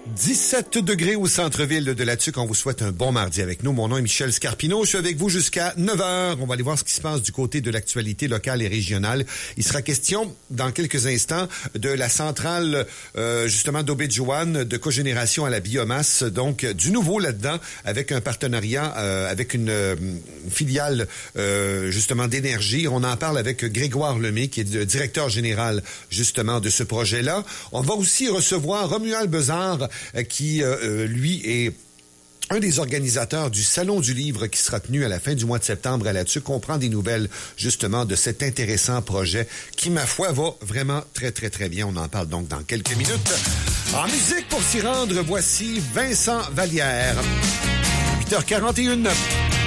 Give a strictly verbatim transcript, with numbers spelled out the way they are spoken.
dix-sept degrés au centre-ville de La Tuque. On vous souhaite un bon mardi avec nous. Mon nom est Michel Scarpino. Je suis avec vous jusqu'à neuf heures. On va aller voir ce qui se passe du côté de l'actualité locale et régionale. Il sera question, dans quelques instants, de la centrale, euh, justement, d'Aubaie-Joanne, de cogénération à la biomasse. Donc, du nouveau là-dedans, avec un partenariat, euh, avec une, euh, une filiale, euh, justement, d'énergie. On en parle avec Grégoire Lemay, qui est le directeur général, justement, de ce projet-là. On va aussi recevoir Romuald Bezard, qui, euh, lui, est un des organisateurs du Salon du Livre qui sera tenu à la fin du mois de septembre à La Tuque. On prend des nouvelles, justement, de cet intéressant projet qui, ma foi, va vraiment très, très, très bien. On en parle donc dans quelques minutes. En musique, pour s'y rendre, voici Vincent Vallière. huit heures quarante et une.